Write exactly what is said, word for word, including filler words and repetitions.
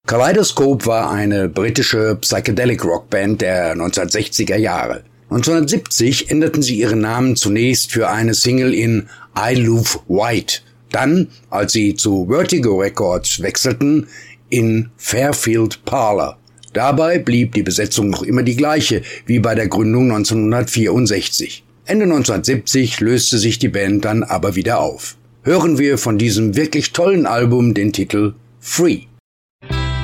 Kaleidoscope war eine britische Psychedelic-Rockband der neunzehnhundertsechziger Jahre. neunzehnhundertsiebzig änderten sie ihren Namen zunächst für eine Single in I Love White. Dann, als sie zu Vertigo Records wechselten, in Fairfield Parlour. Dabei blieb die Besetzung noch immer die gleiche wie bei der Gründung neunzehnhundertvierundsechzig. Ende neunzehnhundertsiebzig löste sich die Band dann aber wieder auf. Hören wir von diesem wirklich tollen Album den Titel Free.